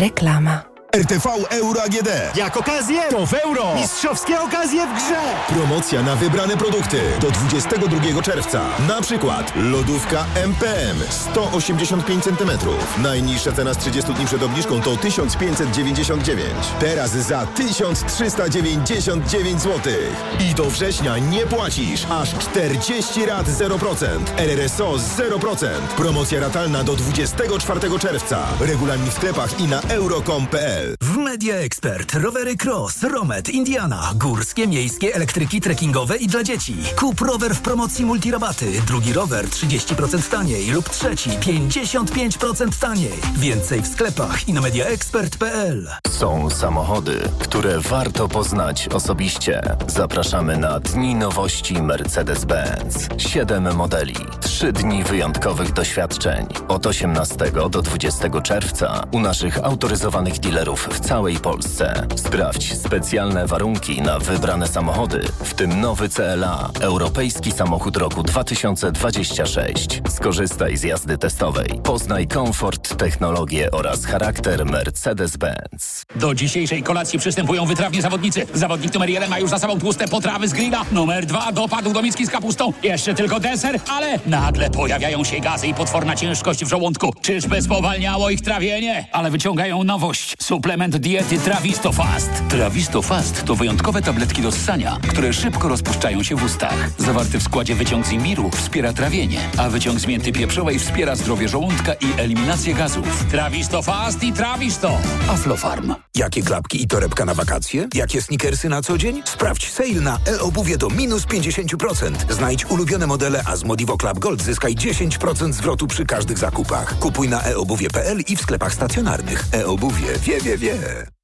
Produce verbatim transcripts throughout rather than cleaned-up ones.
Reklama. R T V Euro A G D. Jak okazję, to w euro. Mistrzowskie okazje w grze. Promocja na wybrane produkty do dwudziestego drugiego czerwca. Na przykład lodówka M P M sto osiemdziesiąt pięć centymetrów. Najniższa cena z trzydziestu dni przed obniżką to tysiąc pięćset dziewięćdziesiąt dziewięć. Teraz za tysiąc trzysta dziewięćdziesiąt dziewięć złotych. I do września nie płacisz. Aż czterdzieści rat zero procent. R R S O zero procent. Promocja ratalna do dwudziestego czwartego czerwca. Regulamin w sklepach i na euro kropka com kropka p l. W Media Expert rowery Cross, Romet, Indiana, górskie, miejskie, elektryki, trekkingowe i dla dzieci. Kup rower w promocji multirabaty, drugi rower trzydzieści procent taniej lub trzeci pięćdziesiąt pięć procent taniej. Więcej w sklepach i na media expert kropka p l. Są samochody, które warto poznać osobiście. Zapraszamy na Dni Nowości Mercedes-Benz. Siedem modeli, trzy dni wyjątkowych doświadczeń. Od osiemnastego do dwudziestego czerwca u naszych autoryzowanych dealerów w całej Polsce. Sprawdź specjalne warunki na wybrane samochody, w tym nowy C L A, europejski samochód roku dwa tysiące dwudziesty szósty. Skorzystaj z jazdy testowej. Poznaj komfort, technologię oraz charakter Mercedes-Benz. Do dzisiejszej kolacji przystępują wytrawni zawodnicy. Zawodnik numer jeden ma już za sobą tłuste potrawy z grilla. Numer dwa dopadł do miski z kapustą. Jeszcze tylko deser, ale nagle pojawiają się gazy i potworna ciężkość w żołądku. Czyżby spowalniało ich trawienie? Ale wyciągają nowość. Suplement diety Trawisto Fast. Trawisto Fast to wyjątkowe tabletki do ssania, które szybko rozpuszczają się w ustach. Zawarty w składzie wyciąg z imbiru wspiera trawienie, a wyciąg z mięty pieprzowej wspiera zdrowie żołądka i eliminację gazów. Trawisto Fast i Trawisto. Aflofarm. Jakie klapki i torebka na wakacje? Jakie sneakersy na co dzień? Sprawdź sale na e-obuwie do minus pięćdziesiąt procent. Znajdź ulubione modele, a z Modivo Club Gold zyskaj dziesięć procent zwrotu przy każdych zakupach. Kupuj na e obuwie kropka p l i w sklepach stacjonarnych. E-obuwie wie, wie, wie.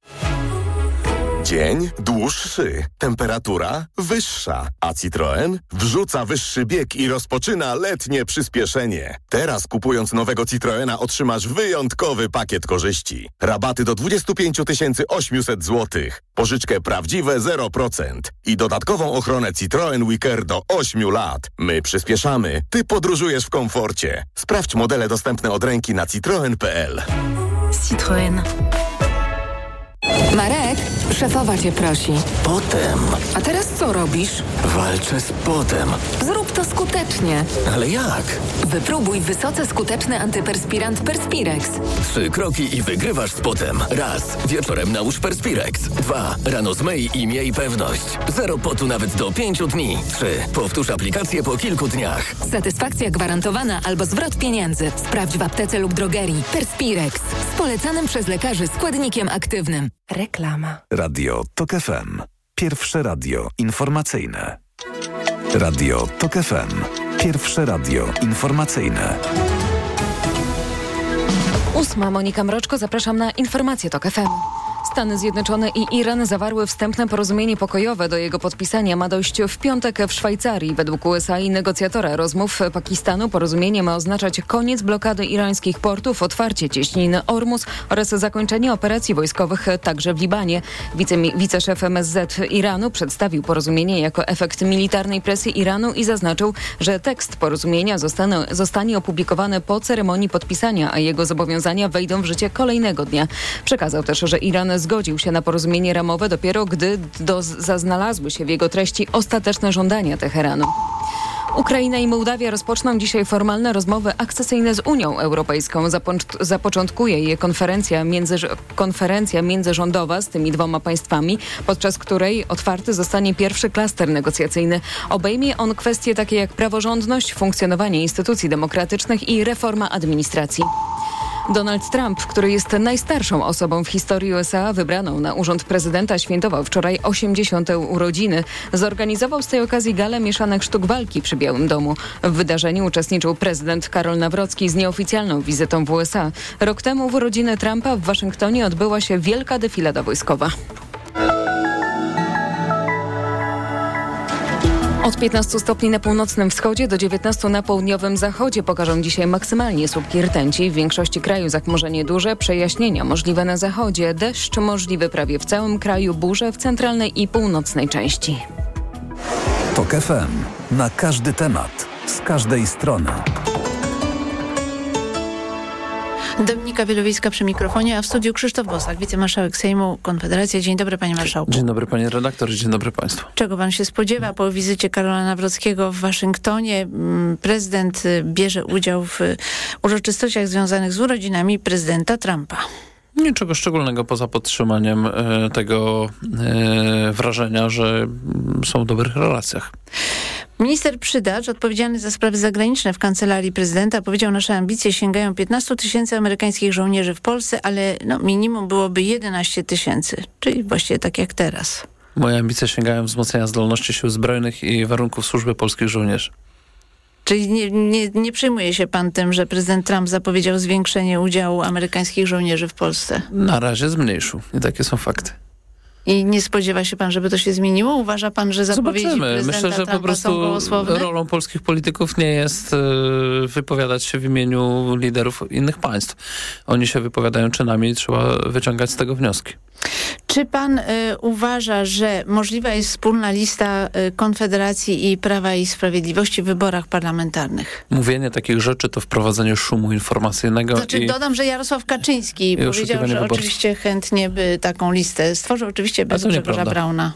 Dzień dłuższy, temperatura wyższa, a Citroën wrzuca wyższy bieg i rozpoczyna letnie przyspieszenie. Teraz kupując nowego Citroena otrzymasz wyjątkowy pakiet korzyści. Rabaty do dwadzieścia pięć tysięcy osiemset złotych, pożyczkę prawdziwe zero procent i dodatkową ochronę Citroen WeCare do ośmiu lat. My przyspieszamy, ty podróżujesz w komforcie. Sprawdź modele dostępne od ręki na citroen kropka p l. Citroën. Marek, szefowa cię prosi. Potem. A teraz co robisz? Walczę z potem. Zrób to skutecznie. Ale jak? Wypróbuj wysoce skuteczny antyperspirant Perspirex. Trzy kroki i wygrywasz z potem. Raz. Wieczorem nałóż Perspirex. Dwa. Rano zmyj i miej pewność. Zero potu nawet do pięciu dni. Trzy. Powtórz aplikację po kilku dniach. Satysfakcja gwarantowana albo zwrot pieniędzy. Sprawdź w aptece lub drogerii. Perspirex. Z polecanym przez lekarzy składnikiem aktywnym. Reklama. Radio Tok F M. Pierwsze radio informacyjne. Radio Tok F M. Pierwsze radio informacyjne. Ósma, Monika Mroczko, zapraszam na informacje Tok F M. Stany Zjednoczone i Iran zawarły wstępne porozumienie pokojowe. Do jego podpisania ma dojść w piątek w Szwajcarii. Według U S A i negocjatora rozmów Pakistanu porozumienie ma oznaczać koniec blokady irańskich portów, otwarcie cieśniny Ormus oraz zakończenie operacji wojskowych także w Libanie. Wice, wiceszef M S Z Iranu przedstawił porozumienie jako efekt militarnej presji Iranu i zaznaczył, że tekst porozumienia zostanie, zostanie opublikowany po ceremonii podpisania, a jego zobowiązania wejdą w życie kolejnego dnia. Przekazał też, że Iran zgodził się na porozumienie ramowe dopiero gdy do, zaznalazły się w jego treści ostateczne żądania Teheranu. Ukraina i Mołdawia rozpoczną dzisiaj formalne rozmowy akcesyjne z Unią Europejską. Zapo- zapoczątkuje je konferencja, między- konferencja międzyrządowa z tymi dwoma państwami, podczas której otwarty zostanie pierwszy klaster negocjacyjny. Obejmie on kwestie takie jak praworządność, funkcjonowanie instytucji demokratycznych i reforma administracji. Donald Trump, który jest najstarszą osobą w historii U S A wybraną na urząd prezydenta, świętował wczoraj osiemdziesiąte urodziny. Zorganizował z tej okazji galę mieszanych sztuk walki przy Białym Domu. W wydarzeniu uczestniczył prezydent Karol Nawrocki z nieoficjalną wizytą w U S A. Rok temu w urodziny Trumpa w Waszyngtonie odbyła się wielka defilada wojskowa. Od piętnastu stopni na północnym wschodzie do dziewiętnastu na południowym zachodzie pokażą dzisiaj maksymalnie słupki rtęci. W większości kraju zachmurzenie duże, przejaśnienia możliwe na zachodzie, deszcz możliwy prawie w całym kraju, burze w centralnej i północnej części. Tok F M. Na każdy temat, z każdej strony. Dominika Wielowiejska przy mikrofonie, a w studiu Krzysztof Bosak, wicemarszałek Sejmu Konfederacja. Dzień dobry, panie marszałku. Dzień dobry, panie redaktor, dzień dobry państwu. Czego pan się spodziewa po wizycie Karola Nawrockiego w Waszyngtonie? Prezydent bierze udział w uroczystościach związanych z urodzinami prezydenta Trumpa. Niczego szczególnego poza podtrzymaniem e, tego e, wrażenia, że są w dobrych relacjach. Minister Przydacz, odpowiedzialny za sprawy zagraniczne w Kancelarii Prezydenta, powiedział, nasze ambicje sięgają piętnaście tysięcy amerykańskich żołnierzy w Polsce, ale no, minimum byłoby jedenaście tysięcy, czyli właściwie tak jak teraz. Moje ambicje sięgają wzmocnienia zdolności sił zbrojnych i warunków służby polskich żołnierzy. Czyli nie, nie, nie przejmuje się pan tym, że prezydent Trump zapowiedział zwiększenie udziału amerykańskich żołnierzy w Polsce? Na razie zmniejszył i takie są fakty. I nie spodziewa się pan, żeby to się zmieniło? Uważa pan, że zapowiedzi Zobaczymy. prezydenta Myślę, że Trumpa po prostu są gołosłowne? rolą polskich polityków nie jest y, wypowiadać się w imieniu liderów innych państw. Oni się wypowiadają czynami i trzeba wyciągać z tego wnioski. Czy pan y, uważa, że możliwa jest wspólna lista y, Konfederacji i Prawa i Sprawiedliwości w wyborach parlamentarnych? Mówienie takich rzeczy to wprowadzenie szumu informacyjnego. Znaczy, i dodam, że Jarosław Kaczyński powiedział, że wyborców. Oczywiście chętnie by taką listę stworzył, oczywiście bez Grzegorza Brauna.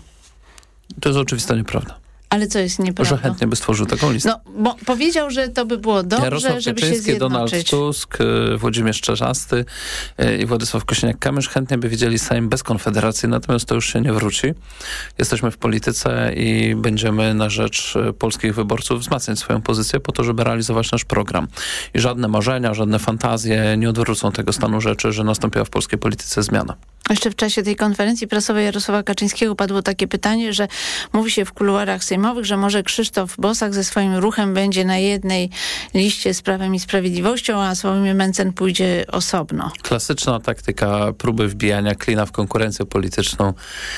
To jest oczywista nieprawda. Ale co jest nieprawdą? Że chętnie by stworzył taką listę. No, bo powiedział, że to by było dobrze, Jarosław żeby Kaczyński, się zjednoczyć. Donald Tusk, Włodzimierz Czarzasty i Władysław Kosiniak-Kamysz chętnie by widzieli Sejm bez Konfederacji, natomiast to już się nie wróci. Jesteśmy w polityce i będziemy na rzecz polskich wyborców wzmacniać swoją pozycję po to, żeby realizować nasz program. I żadne marzenia, żadne fantazje nie odwrócą tego stanu rzeczy, że nastąpiła w polskiej polityce zmiana. Jeszcze w czasie tej konferencji prasowej Jarosława Kaczyńskiego padło takie pytanie, że mówi się w kuluarach sejmowych, że może Krzysztof Bosak ze swoim ruchem będzie na jednej liście z Prawem i Sprawiedliwością, a Sławomir Mencen pójdzie osobno. Klasyczna taktyka próby wbijania klina w konkurencję polityczną.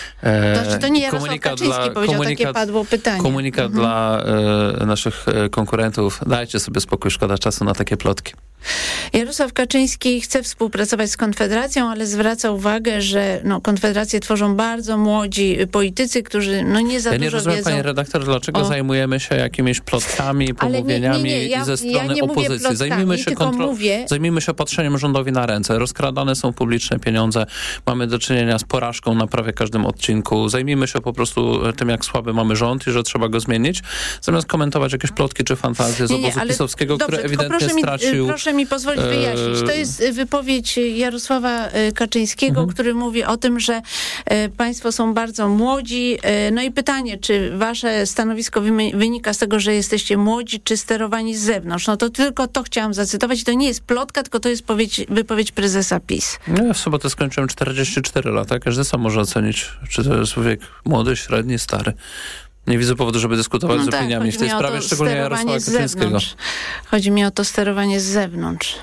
E, to, to nie Jarosław Kaczyński dla, powiedział, takie padło pytanie. Komunikat mhm. dla e, naszych konkurentów. Dajcie sobie spokój, szkoda czasu na takie plotki. Jarosław Kaczyński chce współpracować z Konfederacją, ale zwraca uwagę, że no, Konfederację tworzą bardzo młodzi politycy, którzy no, nie za ja dużo nie rozumiem, wiedzą. Panie redaktor, dlaczego o... zajmujemy się jakimiś plotkami, pomówieniami nie, nie, nie. Ja, ze strony ja nie opozycji. Plotkami, zajmijmy, się kontro... mówię... zajmijmy się patrzeniem rządowi na ręce. Rozkradane są publiczne pieniądze. Mamy do czynienia z porażką na prawie każdym odcinku. Zajmijmy się po prostu tym, jak słaby mamy rząd i że trzeba go zmienić, zamiast komentować jakieś plotki czy fantazje z nie, nie, obozu pisowskiego, dobrze, który ewidentnie proszę stracił... Mi, proszę mi pozwolić wyjaśnić. To jest wypowiedź Jarosława Kaczyńskiego, mhm. który mówi o tym, że państwo są bardzo młodzi. No i pytanie, czy wasze stanowisko wynika z tego, że jesteście młodzi, czy sterowani z zewnątrz? No to tylko to chciałam zacytować. To nie jest plotka, tylko to jest powiedź, wypowiedź prezesa PiS. No ja w sobotę skończyłem czterdzieści cztery lata. Każdy sam może ocenić, czy to jest wiek młody, średni, stary. Nie widzę powodu, żeby dyskutować no z tak, opiniami w tej sprawie, szczególnie Jarosława Kaczyńskiego. Chodzi mi o to sterowanie z zewnątrz.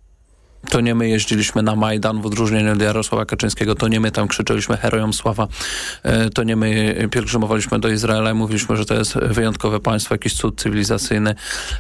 To nie my jeździliśmy na Majdan w odróżnieniu od Jarosława Kaczyńskiego, to nie my tam krzyczeliśmy herojom sława, to nie my pielgrzymowaliśmy do Izraela i mówiliśmy, że to jest wyjątkowe państwo, jakiś cud cywilizacyjny.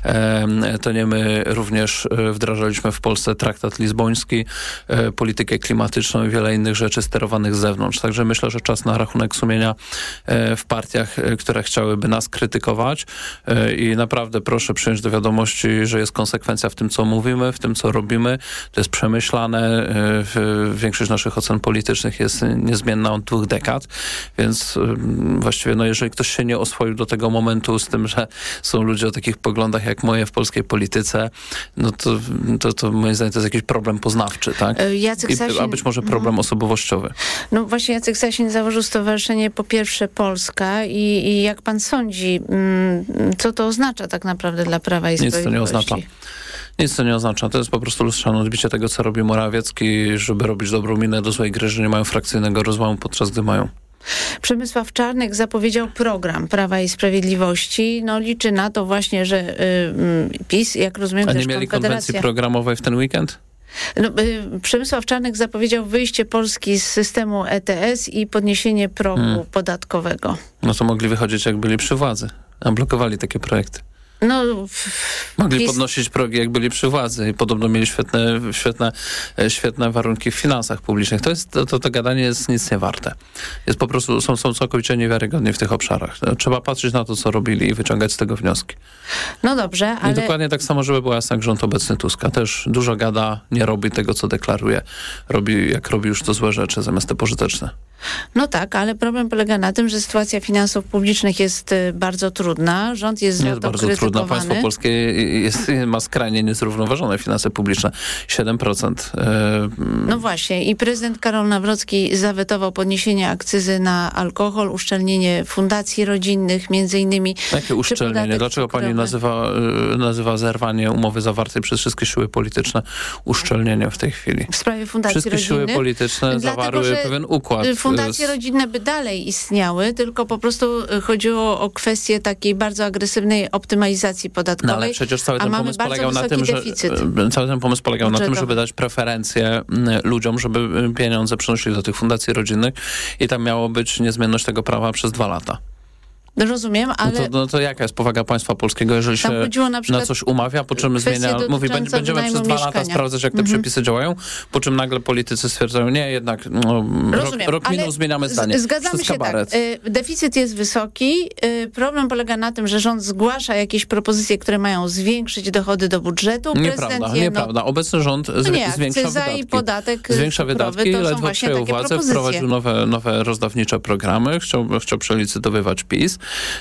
To nie my również wdrażaliśmy w Polsce traktat lizboński, politykę klimatyczną i wiele innych rzeczy sterowanych z zewnątrz. Także myślę, że czas na rachunek sumienia w partiach, które chciałyby nas krytykować i naprawdę proszę przyjąć do wiadomości, że jest konsekwencja w tym, co mówimy, w tym, co robimy. To jest przemyślane. Większość naszych ocen politycznych jest niezmienna od dwóch dekad, więc właściwie no, jeżeli ktoś się nie oswoił do tego momentu z tym, że są ludzie o takich poglądach jak moje w polskiej polityce, no to, to, to moim zdaniem to jest jakiś problem poznawczy, tak? Jacek Sasin, I, a być może problem no. osobowościowy. No właśnie Jacek Sasin założył stowarzyszenie Po Pierwsze Polska i, i jak pan sądzi, co to oznacza tak naprawdę dla Prawa i Sprawiedliwości? Nic to nie oznacza. Nic to nie oznacza. To jest po prostu lustrzane odbicie tego, co robi Morawiecki, żeby robić dobrą minę do złej gry, że nie mają frakcyjnego rozłamu, podczas gdy mają. Przemysław Czarnek zapowiedział program Prawa i Sprawiedliwości. No liczy na to właśnie, że y, PiS, jak rozumiem, A nie też mieli Konfederacja... konwencji programowej w ten weekend? No, y, Przemysław Czarnek zapowiedział wyjście Polski z systemu E T S i podniesienie progu hmm. podatkowego. No to mogli wychodzić, jak byli przy władzy, a blokowali takie projekty. No, Mogli PiS... podnosić progi, jak byli przy władzy i podobno mieli świetne, świetne, świetne warunki w finansach publicznych. To jest, to, to, to gadanie jest nic nie warte. Jest po prostu, są, są całkowicie niewiarygodni w tych obszarach. Trzeba patrzeć na to, co robili i wyciągać z tego wnioski. No dobrze, ale... I dokładnie tak samo, żeby była jasna, rząd obecny Tuska. Też dużo gada, nie robi tego, co deklaruje. Robi, jak robi już to złe rzeczy, zamiast te pożyteczne. No tak, ale problem polega na tym, że sytuacja finansów publicznych jest bardzo trudna. Rząd jest za Nie jest to bardzo krytykowany. trudna. Państwo polskie jest, ma skrajnie niezrównoważone finanse publiczne. siedem procent. No właśnie. I prezydent Karol Nawrocki zawetował podniesienie akcyzy na alkohol, uszczelnienie fundacji rodzinnych, między innymi. Jakie uszczelnienie? Dlaczego pani nazywa, nazywa zerwanie umowy zawartej przez wszystkie siły polityczne uszczelnieniem w tej chwili? W sprawie fundacji Wszystkie rodzinnych? siły polityczne Dlatego, zawarły pewien układ. Fundacje rodzinne by dalej istniały, tylko po prostu chodziło o kwestię takiej bardzo agresywnej optymalizacji podatkowej. No ale przecież cały ten pomysł polegał na tym, że cały ten pomysł polegał budżetowy. na tym, żeby dać preferencje ludziom, żeby pieniądze przenosili do tych fundacji rodzinnych i tam miało być niezmienność tego prawa przez dwa lata. Rozumiem, ale... No to, no to jaka jest powaga państwa polskiego, jeżeli się na, na coś umawia, po czym zmienia... Mówi, będziemy przez dwa lata sprawdzać, jak te mhm. przepisy działają, po czym nagle politycy stwierdzają, nie, jednak no, Rozumiem, rok, rok minął, zmieniamy zdanie. Zgadzamy się tak. Deficyt jest wysoki. Problem polega na tym, że rząd zgłasza jakieś propozycje, które mają zwiększyć dochody do budżetu. Nieprawda, je, nieprawda. Obecny rząd no nie, zwiększa wydatki. I podatek zwiększa wydatki, ledwo przejął władzę, wprowadził nowe, nowe rozdawnicze programy, chciał, chciał przelicytowywać PiS.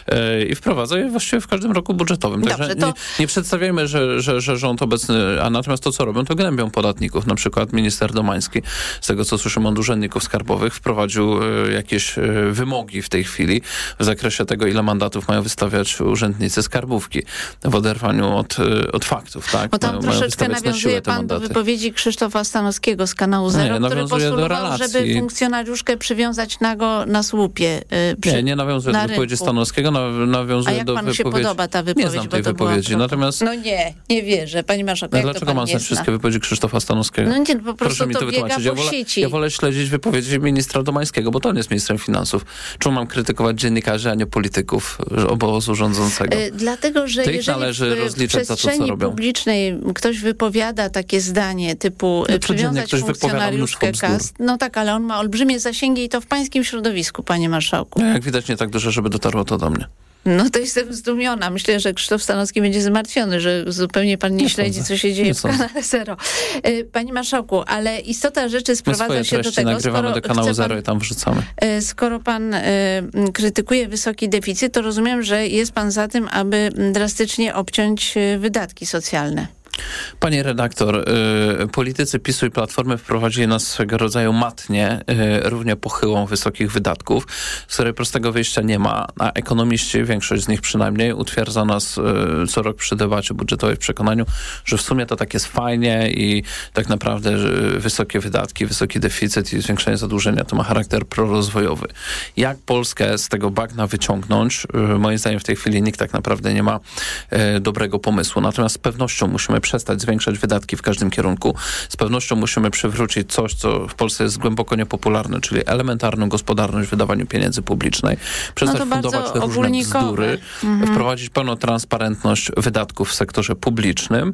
I wprowadza je właściwie w każdym roku budżetowym. Także Dobrze, to... nie, nie przedstawiajmy, że, że, że rząd obecny, a natomiast to, co robią, to gnębią podatników. Na przykład minister Domański, z tego, co słyszymy od urzędników skarbowych, wprowadził jakieś wymogi w tej chwili w zakresie tego, ile mandatów mają wystawiać urzędnicy skarbówki w oderwaniu od, od faktów. Tak? Bo tam mają, troszeczkę mają nawiązuje pan do wypowiedzi Krzysztofa Stanowskiego z kanału Zero, nie, który postulował, żeby funkcjonariuszkę przywiązać nago na słupie. Przy, nie, nie nawiązuje do wypowiedzi Stanowskiego, nawiązuje A jak do panu wypowiedzi... się podoba ta wypowiedź? Nie znam tej wypowiedzi, natomiast... No nie, nie wierzę. Pani marszałek, jak Dlaczego to mam znać wszystkie wypowiedzi Krzysztofa Stanowskiego? No nie, po prostu Proszę mi to, to wytłumaczyć. Ja wolę, sieci. ja wolę śledzić wypowiedzi ministra Domańskiego, bo to on jest ministrem finansów. Czemu mam krytykować dziennikarzy, a nie polityków obozu rządzącego? Yy, dlatego, że Tych jeżeli należy w rozliczać za to, co robią. publicznej ktoś wypowiada takie zdanie typu no, przywiązać ktoś funkcjonariuszkę K A S, no tak, ale on ma olbrzymie zasięgi i to w pańskim środowisku, panie marszałku. No, jak widać, nie tak dużo, żeby dotarło to do mnie. No to jestem zdumiona. Myślę, że Krzysztof Stanowski będzie zmartwiony, że zupełnie pan nie, nie śledzi, sądzę. co się dzieje nie w kanale Zero. Panie marszałku, ale istota rzeczy sprowadza się do tego, nagrywamy do kanału Zero pan, i tam wrzucamy. Skoro pan y, krytykuje wysoki deficyt, to rozumiem, że jest pan za tym, aby drastycznie obciąć wydatki socjalne. Panie redaktor, y, politycy PiSu i Platformy wprowadzili nas swego rodzaju matnię, y, równie pochyłą wysokich wydatków, z której prostego wyjścia nie ma, a ekonomiści, większość z nich przynajmniej, utwierdza nas y, co rok przy debacie budżetowej w przekonaniu, że w sumie to tak jest fajnie i tak naprawdę y, wysokie wydatki, wysoki deficyt i zwiększenie zadłużenia to ma charakter prorozwojowy. Jak Polskę z tego bagna wyciągnąć? Y, moim zdaniem w tej chwili nikt tak naprawdę nie ma y, dobrego pomysłu. Natomiast z pewnością musimy przestać zwiększać wydatki w każdym kierunku. Z pewnością musimy przywrócić coś, co w Polsce jest głęboko niepopularne, czyli elementarną gospodarność w wydawaniu pieniędzy publicznej. Przestać no fundować te różne bzdury, mhm. wprowadzić pełną transparentność wydatków w sektorze publicznym.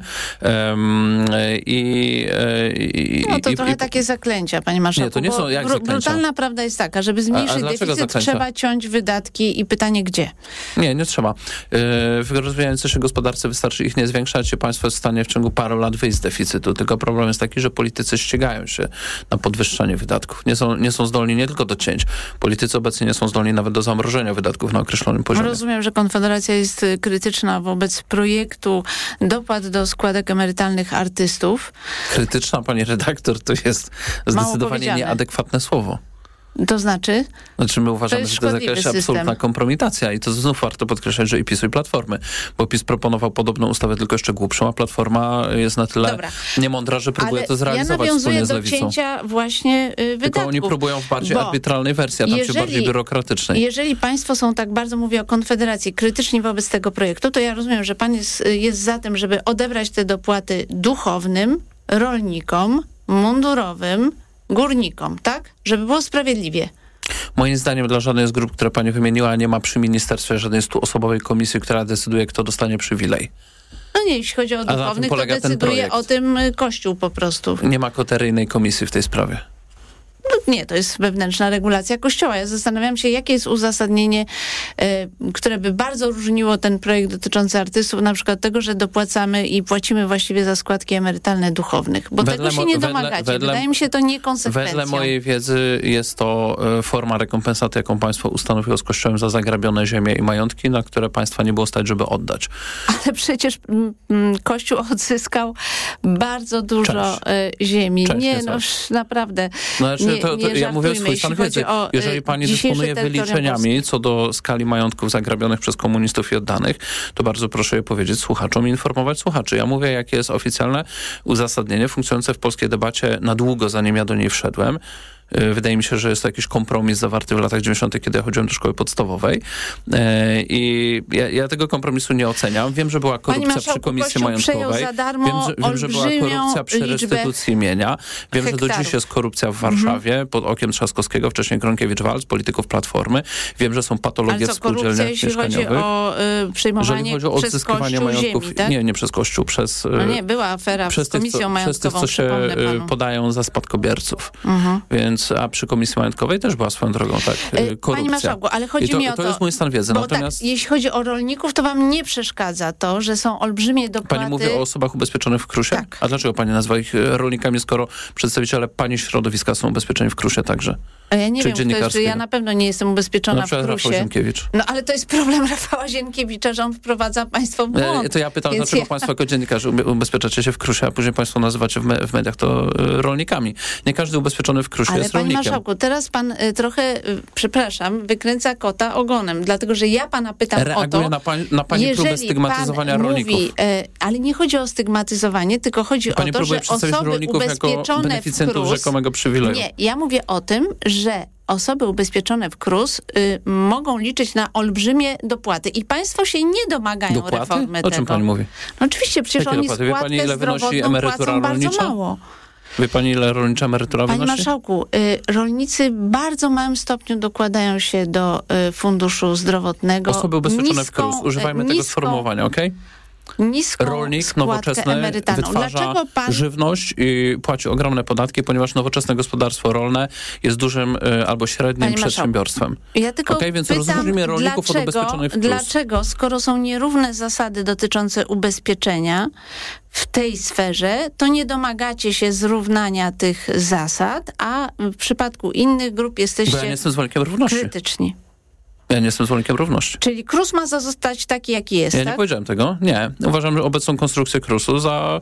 Um, i, i, no to i, trochę i, takie zaklęcia, panie marszałku. Nie, to nie są jak zaklęcia. Brutalna prawda jest taka, żeby zmniejszyć a, a deficyt, zaklęcia? trzeba ciąć wydatki i pytanie gdzie? Nie, nie trzeba. W rozwijającej się gospodarce wystarczy ich nie zwiększać i państwo jest w stanie w ciągu paru lat wyjść z deficytu. Tylko problem jest taki, że politycy ścigają się na podwyższanie wydatków. Nie są, nie są zdolni nie tylko do cięć. Politycy obecnie nie są zdolni nawet do zamrożenia wydatków na określonym poziomie. Rozumiem, że Konfederacja jest krytyczna wobec projektu dopłat do składek emerytalnych artystów. Krytyczna, pani redaktor, to jest zdecydowanie nieadekwatne słowo. To znaczy? Znaczy my uważamy, to że to jest jakaś system. absolutna kompromitacja i to znów warto podkreślać, że i PiSu i Platformy, bo PiS proponował podobną ustawę, tylko jeszcze głupszą, a Platforma jest na tyle Dobra. niemądra, że próbuje Ale to zrealizować ja wspólnie do z Lewicą. cięcia właśnie y, wydatków. Tylko oni próbują w bardziej arbitralnej wersji, a tam jeżeli, się bardziej biurokratycznej. Jeżeli państwo są tak bardzo, mówię o Konfederacji, krytyczni wobec tego projektu, to ja rozumiem, że pan jest, jest za tym, żeby odebrać te dopłaty duchownym, rolnikom, mundurowym, górnikom, tak? Żeby było sprawiedliwie. Moim zdaniem dla żadnej z grup, które pani wymieniła, nie ma przy ministerstwie żadnej stuosobowej komisji, która decyduje, kto dostanie przywilej. No nie, jeśli chodzi o duchownych, to decyduje o tym Kościół po prostu. Nie ma koteryjnej komisji w tej sprawie. No nie, to jest wewnętrzna regulacja Kościoła. Ja zastanawiam się, jakie jest uzasadnienie, y, które by bardzo różniło ten projekt dotyczący artystów, na przykład tego, że dopłacamy i płacimy właściwie za składki emerytalne duchownych, bo wedle tego się nie domagacie. Wedle, Wydaje mi się to niekonsekwencją. Wedle mojej wiedzy jest to y, forma rekompensaty, jaką państwo ustanowiło z Kościołem za zagrabione ziemie i majątki, na które państwa nie było stać, żeby oddać. Ale przecież m, m, Kościół odzyskał bardzo dużo y, ziemi. Cześć, nie, nie no naprawdę. No, znaczy, nie, to, to, ja mówię o swój stan wiedzy. O, Jeżeli pani dysponuje wyliczeniami co do skali majątków zagrabionych przez komunistów i oddanych, to bardzo proszę je powiedzieć słuchaczom i informować słuchaczy. Ja mówię, jakie jest oficjalne uzasadnienie funkcjonujące w polskiej debacie na długo, zanim ja do niej wszedłem. Wydaje mi się, że jest to jakiś kompromis zawarty w latach dziewięćdziesiątych, kiedy ja chodziłem do szkoły podstawowej. I ja, ja tego kompromisu nie oceniam. Wiem, że była korupcja przy komisji majątkowej. Za darmo wiem, że, wiem, że była korupcja przy restytucji mienia. Wiem, hektarów. że do dziś jest korupcja w Warszawie mhm. pod okiem Trzaskowskiego, wcześniej Gronkiewicz-Waltz, polityków Platformy. Wiem, że są patologie w spółdzielniach mieszkaniowych. Jeśli chodzi o y, przejmowanie Jeżeli chodzi o odzyskiwanie majątków, ziemi, tak? nie, nie przez Kościół, przez... No nie, była afera z komisją tych, majątkową, przez tych, co się podają za spadkobierców. Mhm. Więc a przy komisji majątkowej też była swoją drogą, tak, korupcja. Pani marszałku, ale chodzi to, mi o to... To jest mój stan wiedzy. Bo Natomiast... tak, jeśli chodzi o rolników, to wam nie przeszkadza to, że są olbrzymie dopłaty... Pani mówi o osobach ubezpieczonych w Krusie? Tak. A dlaczego pani nazywa ich rolnikami, skoro przedstawiciele pani środowiska są ubezpieczeni w Krusie także? A ja nie Czy wiem, to jest, że ja na pewno nie jestem ubezpieczona no, w Krusie. Rafał Zienkiewicz. No ale to jest problem Rafała Zienkiewicza, że on wprowadza państwo w błąd. Ja, to ja pytam, Więc dlaczego ja... państwo jako dziennikarze ubezpieczacie się w Krusie, a później państwo nazywacie w, me w mediach to y, rolnikami. Nie każdy ubezpieczony w Krusie ale jest pani rolnikiem. Marszałku, teraz pan y, trochę, y, przepraszam, wykręca kota ogonem, dlatego, że ja pana pytam Reaguję o to... na, pań, na pani próbę stygmatyzowania rolników. Mówi, y, ale nie chodzi o stygmatyzowanie, tylko chodzi pani o to, że osoby ubezpieczone w Krus... rzekomego przywileju. Nie, ja mówię o tym, że osoby ubezpieczone w Krus y, mogą liczyć na olbrzymie dopłaty. I państwo się nie domagają dopłaty? reformy o tego. O czym pani mówi? No oczywiście, przecież Jakie oni dopłaty? składkę Wie pani, ile wynosi emerytura rolnicza? Bardzo mało. Wie pani, ile rolnicza emerytura Panie wynosi? Marszałku, y, rolnicy w bardzo małym stopniu dokładają się do y, funduszu zdrowotnego. Osoby ubezpieczone niską, w Krus. Używajmy niską, tego sformułowania, okej? Okay? Niską Rolnik nowoczesny emerytalną. wytwarza pan... żywność i płaci ogromne podatki, ponieważ nowoczesne gospodarstwo rolne jest dużym y, albo średnim Panie przedsiębiorstwem. Ja tylko okay, więc pytam, rozróżnimy rolników dlaczego, od ubezpieczonych w Krus. Dlaczego, skoro są nierówne zasady dotyczące ubezpieczenia w tej sferze, to nie domagacie się zrównania tych zasad, a w przypadku innych grup jesteście Bo ja nie jestem zwolennikiem równości. krytyczni. Ja nie jestem zwolennikiem równości. Czyli Krus ma zostać taki, jaki jest, Ja tak? nie powiedziałem tego. Nie. Uważam obecną konstrukcję Krusu za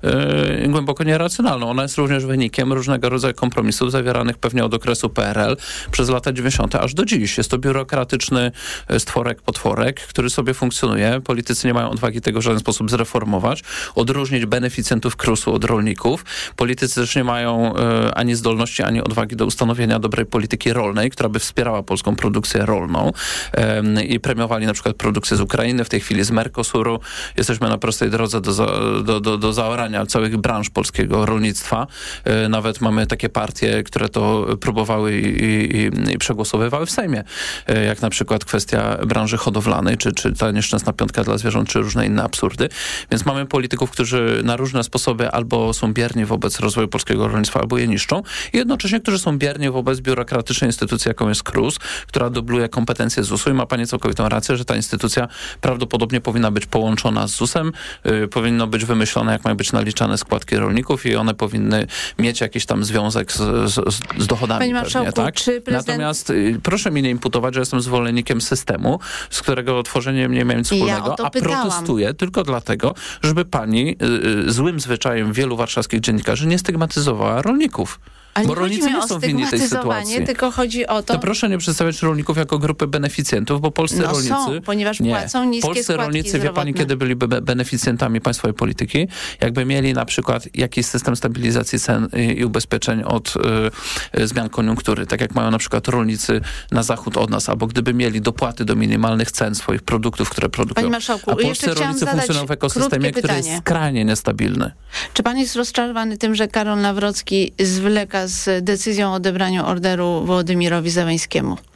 yy, głęboko nieracjonalną. Ona jest również wynikiem różnego rodzaju kompromisów zawieranych pewnie od okresu P R L przez lata dziewięćdziesiąte aż do dziś. Jest to biurokratyczny stworek, potworek, który sobie funkcjonuje. Politycy nie mają odwagi tego w żaden sposób zreformować, odróżnić beneficjentów Krusu od rolników. Politycy też nie mają yy, ani zdolności, ani odwagi do ustanowienia dobrej polityki rolnej, która by wspierała polską produkcję rolną. I premiowali na przykład produkcję z Ukrainy, w tej chwili z Mercosuru. Jesteśmy na prostej drodze do, za, do, do, do zaorania całych branż polskiego rolnictwa. Nawet mamy takie partie, które to próbowały i, i, i przegłosowywały w Sejmie. Jak na przykład kwestia branży hodowlanej, czy, czy ta nieszczęsna piątka dla zwierząt, czy różne inne absurdy. Więc mamy polityków, którzy na różne sposoby albo są bierni wobec rozwoju polskiego rolnictwa, albo je niszczą. I jednocześnie, którzy są bierni wobec biurokratycznej instytucji, jaką jest Krus, która dubluje kompetencje z zusu i ma pani całkowitą rację, że ta instytucja prawdopodobnie powinna być połączona z zusem, yy, powinno być wymyślone, jak mają być naliczane składki rolników i one powinny mieć jakiś tam związek z, z, z dochodami. Panie Marszałku, pewnie, tak? czy prezydent... Natomiast yy, proszę mi nie imputować, że jestem zwolennikiem systemu, z którego tworzeniem nie miałem wspólnego, ja a protestuję tylko dlatego, żeby pani yy, złym zwyczajem wielu warszawskich dziennikarzy nie stygmatyzowała rolników. Ale bo nie rolnicy nie są winni tej sytuacji. Tylko chodzi o to... To proszę nie przedstawiać rolników jako grupy beneficjentów, bo polscy no rolnicy... są, ponieważ nie. płacą niskie polscy składki rolnicy, zdrowotne. wie pani, kiedy byli beneficjentami państwowej polityki? Jakby mieli na przykład jakiś system stabilizacji cen i ubezpieczeń od y, zmian koniunktury, tak jak mają na przykład rolnicy na zachód od nas, albo gdyby mieli dopłaty do minimalnych cen swoich produktów, które produkują. Panie Marszałku, a polscy rolnicy funkcjonują w ekosystemie, który jest skrajnie niestabilny. Czy pan jest rozczarowany tym, że Karol Nawrocki zwleka z decyzją o odebraniu orderu Wołodymyrowi Zełenskiemu?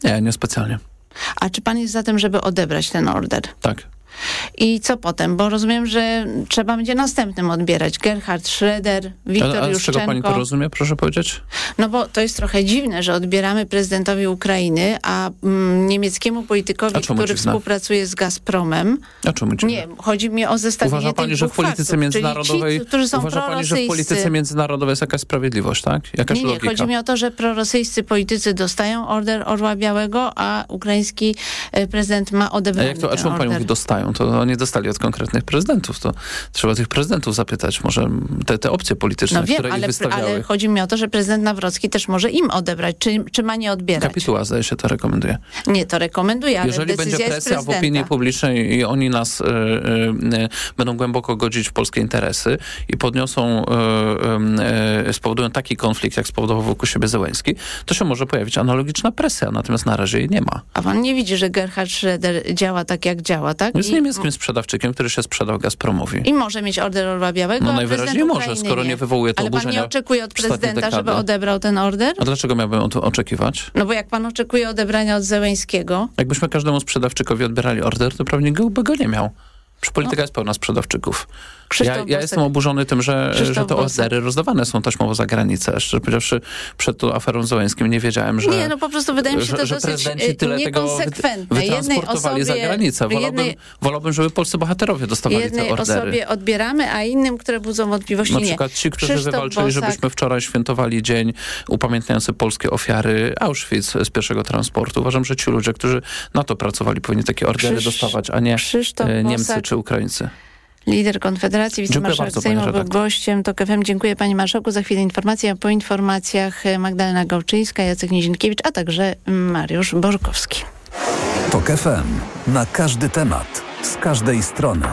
Nie, niespecjalnie. A czy pan jest za tym, żeby odebrać ten order? Tak. I co potem? Bo rozumiem, że trzeba będzie następnym odbierać. Gerhard Schröder, Wiktor a, a z Juszczenko. czego pani to rozumie, proszę powiedzieć? No bo to jest trochę dziwne, że odbieramy prezydentowi Ukrainy, a mm, niemieckiemu politykowi, który dziwne? współpracuje z Gazpromem. A czemu dziwne? Nie, chodzi mi o zestawienie Uważa pani, tych że w dwóch polityce faktów, międzynarodowej ci, którzy są uważa pani, że w polityce międzynarodowej jest jakaś sprawiedliwość, tak? Jakaś nie, nie, logika? chodzi mi o to, że prorosyjscy politycy dostają order Orła Białego, a ukraiński prezydent ma odebrany A jak to, a czemu pani order. mówi dostają? To oni dostali od konkretnych prezydentów. To trzeba tych prezydentów zapytać. Może te, te opcje polityczne, no wiem, które ale, ich wystawiały. ale chodzi mi o to, że prezydent Nawrocki też może im odebrać. Czy, czy ma nie odbierać? Kapituła, zdaje się, to rekomenduje. Nie, to rekomenduje, ale Jeżeli decyzja będzie presja w opinii publicznej i oni nas y, y, będą głęboko godzić w polskie interesy i podniosą, y, y, spowodują taki konflikt, jak spowodował wokół siebie Zełenski, to się może pojawić analogiczna presja, natomiast na razie jej nie ma. A pan nie widzi, że Gerhard Schröder działa tak, jak działa, tak? Jest I, niemieckim sprzedawczykiem, który się sprzedał Gazpromowi. I może mieć order Orła Białego, No a najwyraźniej może, Ukrainy skoro nie wywołuje to ale oburzenia. Ale pan nie oczekuje od prezydenta, dekady. żeby odebrał ten order? A dlaczego miałbym o to oczekiwać? No bo jak pan oczekuje odebrania od Zełenskiego... Jakbyśmy każdemu sprzedawczykowi odbierali order, to pewnie by go nie miał. Przecież polityka no. jest pełna sprzedawczyków. Ja, ja jestem oburzony tym, że, że te ordery rozdawane są taśmowo za granicę. Szczerze powiedziawszy, przed tą aferą Zełenskim nie wiedziałem, że Nie, no po prostu wydaje mi się że, to że dosyć tyle niekonsekwentne. Tego wytransportowali jednej za granicę. Wolałbym, jednej, wolałbym, żeby polscy bohaterowie dostawali te ordery. Jednej osobie odbieramy, a innym, które budzą wątpliwości, nie. Na przykład ci, którzy Krzysztof wywalczyli, Bosak. żebyśmy wczoraj świętowali dzień upamiętniający polskie ofiary Auschwitz z pierwszego transportu. Uważam, że ci ludzie, którzy na to pracowali, powinni takie ordery Krzysz, dostawać, a nie Krzysztof Niemcy Bosak. Czy Ukraińcy. Lider Konfederacji, wicemarszałek Sejmu był gościem TOK F M. Dziękuję panie marszałku. Za chwilę informacja, a po informacjach Magdalena Gałczyńska, Jacek Nizinkiewicz, a także Mariusz Bożkowski. TOK F M. Na każdy temat, z każdej strony.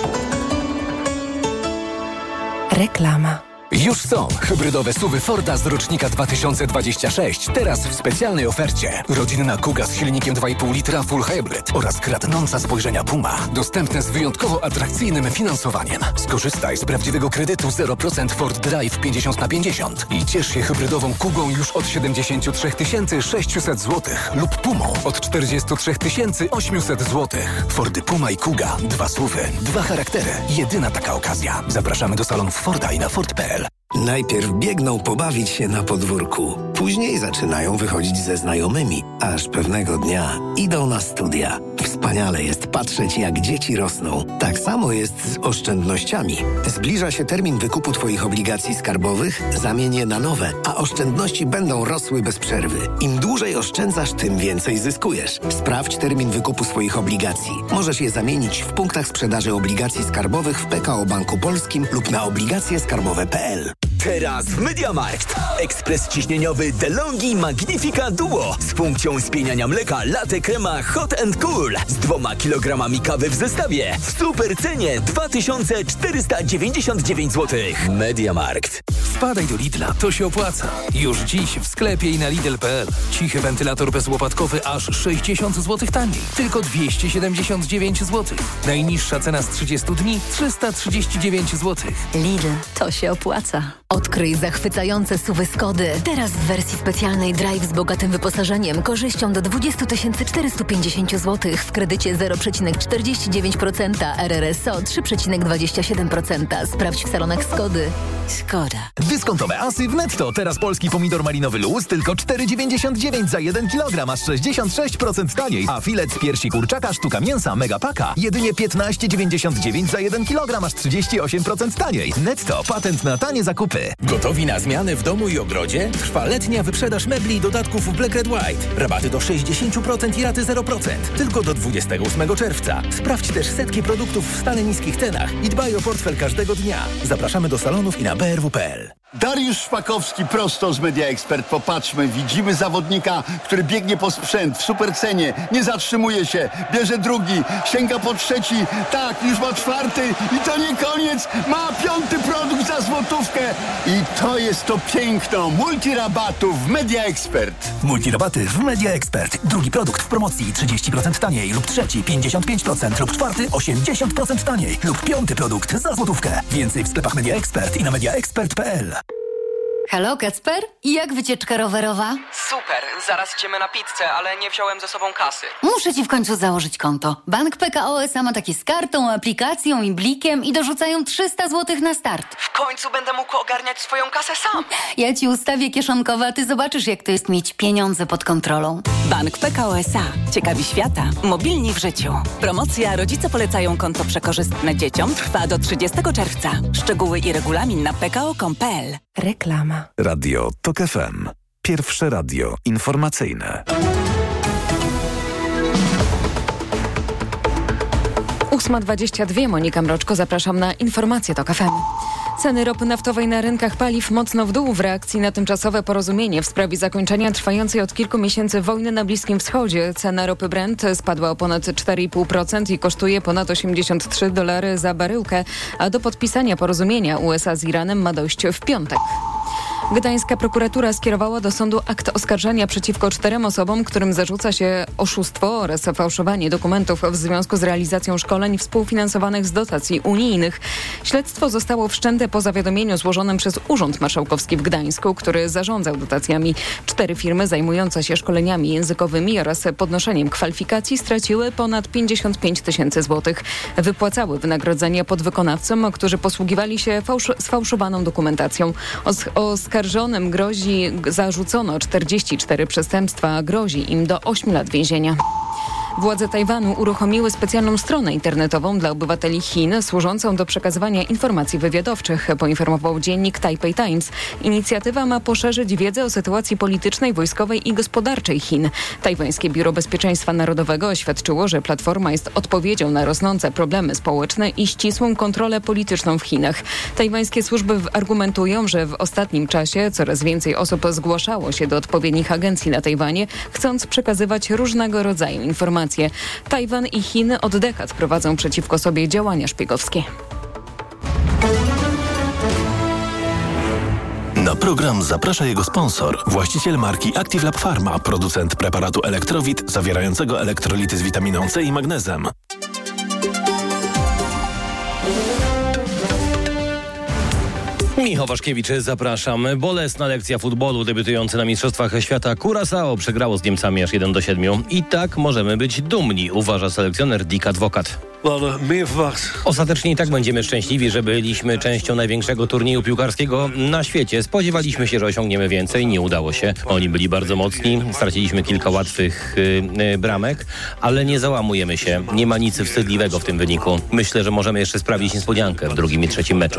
Reklama. Już są hybrydowe SUVy Forda z rocznika dwa tysiące dwudziestego szóstego, teraz w specjalnej ofercie. Rodzinna Kuga z silnikiem dwa i pół litra Full Hybrid oraz kradnąca spojrzenia Puma. Dostępne z wyjątkowo atrakcyjnym finansowaniem. Skorzystaj z prawdziwego kredytu zero procent Ford Drive pięćdziesiąt na pięćdziesiąt i ciesz się hybrydową Kugą już od siedemdziesiąt trzy tysiące sześćset złotych lub Pumą od czterdzieści trzy tysiące osiemset złotych. Fordy Puma i Kuga. Dwa SUVy, dwa charaktery. Jedyna taka okazja. Zapraszamy do salonów Forda i na Ford kropka p l. Najpierw biegną pobawić się na podwórku, później zaczynają wychodzić ze znajomymi, aż pewnego dnia idą na studia. Wspaniale jest patrzeć, jak dzieci rosną. Tak samo jest z oszczędnościami. Zbliża się termin wykupu Twoich obligacji skarbowych, zamień je na nowe, a oszczędności będą rosły bez przerwy. Im dłużej oszczędzasz, tym więcej zyskujesz. Sprawdź termin wykupu swoich obligacji. Możesz je zamienić w punktach sprzedaży obligacji skarbowych w P K O Banku Polskim lub na obligacje skarbowe kropka p l. Teraz w MediaMarkt. Ekspres ciśnieniowy DeLonghi Magnifica Duo z funkcją spieniania mleka latte crema Hot and Cool z dwoma kilogramami kawy w zestawie w super cenie dwa tysiące czterysta dziewięćdziesiąt dziewięć złotych. MediaMarkt. Wpadaj do Lidla, to się opłaca. Już dziś w sklepie i na lidl kropka p l. Cichy wentylator bezłopatkowy aż sześćdziesiąt złotych taniej. Tylko dwieście siedemdziesiąt dziewięć złotych. Najniższa cena z trzydziestu dni trzysta trzydzieści dziewięć złotych. Lidl, to się opłaca. Odkryj zachwycające suwy Skody. Teraz w wersji specjalnej Drive z bogatym wyposażeniem, korzyścią do dwadzieścia tysięcy czterysta pięćdziesiąt złotych w kredycie zero przecinek czterdzieści dziewięć procent, R R S O trzy przecinek dwadzieścia siedem procent. Sprawdź w salonach Skody. Skoda. Dyskontowe asy w Netto. Teraz polski pomidor malinowy luz tylko cztery dziewięćdziesiąt dziewięć za jeden kilogram, aż sześćdziesiąt sześć procent taniej. A filet z piersi kurczaka sztuka mięsa Megapaka jedynie piętnaście dziewięćdziesiąt dziewięć za jeden kilogram, aż trzydzieści osiem procent taniej. Netto. Patent na tanie zakupy. Gotowi na zmiany w domu i ogrodzie? Trwa letnia wyprzedaż mebli i dodatków w Black Red White. Rabaty do sześćdziesiąt procent i raty zero procent. Tylko do dwudziestego ósmego czerwca. Sprawdź też setki produktów w stale niskich cenach i dbaj o portfel każdego dnia. Zapraszamy do salonów i na b r w kropka p l. Dariusz Szpakowski prosto z Media Expert. Popatrzmy, widzimy zawodnika, który biegnie po sprzęt w supercenie, nie zatrzymuje się, bierze drugi, sięga po trzeci, tak, już ma czwarty i to nie koniec, ma piąty produkt za złotówkę i to jest to piękno multirabatów w Media Expert. Multirabaty w Media Expert. Drugi produkt w promocji trzydzieści procent taniej lub trzeci pięćdziesiąt pięć procent lub czwarty osiemdziesiąt procent taniej lub piąty produkt za złotówkę. Więcej w sklepach Media Expert i na media expert kropka p l. Halo, Kacper? Jak wycieczka rowerowa? Super, zaraz idziemy na pizzę, ale nie wziąłem ze sobą kasy. Muszę ci w końcu założyć konto. Bank P K O S A ma takie z kartą, aplikacją i blikiem i dorzucają trzysta złotych na start. W końcu będę mógł ogarniać swoją kasę sam. Ja ci ustawię kieszonkowe, a ty zobaczysz, jak to jest mieć pieniądze pod kontrolą. Bank P K O S A. Ciekawi świata. Mobilni w życiu. Promocja Rodzice polecają konto przekorzystne dzieciom trwa do trzydziestego czerwca. Szczegóły i regulamin na p k o kropka com kropka p l. Reklama. Radio TOK F M. Pierwsze radio informacyjne. ósma dwadzieścia dwa, Monika Mroczko, zapraszam na informacje TOK F M. Ceny ropy naftowej na rynkach paliw mocno w dół w reakcji na tymczasowe porozumienie w sprawie zakończenia trwającej od kilku miesięcy wojny na Bliskim Wschodzie. Cena ropy Brent spadła o ponad cztery i pół procent i kosztuje ponad osiemdziesiąt trzy dolary za baryłkę, a do podpisania porozumienia U S A z Iranem ma dojść w piątek. Gdańska prokuratura skierowała do sądu akt oskarżenia przeciwko czterem osobom, którym zarzuca się oszustwo oraz fałszowanie dokumentów w związku z realizacją szkoleń współfinansowanych z dotacji unijnych. Śledztwo zostało wszczęte po zawiadomieniu złożonym przez Urząd Marszałkowski w Gdańsku, który zarządzał dotacjami. Cztery firmy zajmujące się szkoleniami językowymi oraz podnoszeniem kwalifikacji straciły ponad pięćdziesiąt pięć tysięcy złotych. Wypłacały wynagrodzenia podwykonawcom, którzy posługiwali się fałsz- sfałszowaną dokumentacją. Os- Oskarżonym grozi, zarzucono czterdzieści cztery przestępstwa, a grozi im do ośmiu lat więzienia. Władze Tajwanu uruchomiły specjalną stronę internetową dla obywateli Chin służącą do przekazywania informacji wywiadowczych, poinformował dziennik Taipei Times. Inicjatywa ma poszerzyć wiedzę o sytuacji politycznej, wojskowej i gospodarczej Chin. Tajwańskie Biuro Bezpieczeństwa Narodowego oświadczyło, że platforma jest odpowiedzią na rosnące problemy społeczne i ścisłą kontrolę polityczną w Chinach. Tajwańskie służby argumentują, że w ostatnim czasie coraz więcej osób zgłaszało się do odpowiednich agencji na Tajwanie, chcąc przekazywać różnego rodzaju informacje. Tajwan i Chiny od dekad prowadzą przeciwko sobie działania szpiegowskie. Na program zaprasza jego sponsor, właściciel marki Active Lab Pharma, producent preparatu Elektrowit zawierającego elektrolity z witaminą C i magnezem. Michał Waszkiewicz, zapraszam. Bolesna lekcja futbolu. Debiutujący na Mistrzostwach Świata Curaçao przegrało z Niemcami aż jeden do siedmiu. I tak możemy być dumni, uważa selekcjoner Dick Advokat. Ostatecznie i tak będziemy szczęśliwi, że byliśmy częścią największego turnieju piłkarskiego na świecie. Spodziewaliśmy się, że osiągniemy więcej, nie udało się. Oni byli bardzo mocni, straciliśmy kilka łatwych yy, yy, bramek, ale nie załamujemy się. Nie ma nic wstydliwego w tym wyniku. Myślę, że możemy jeszcze sprawić niespodziankę w drugim i trzecim meczu.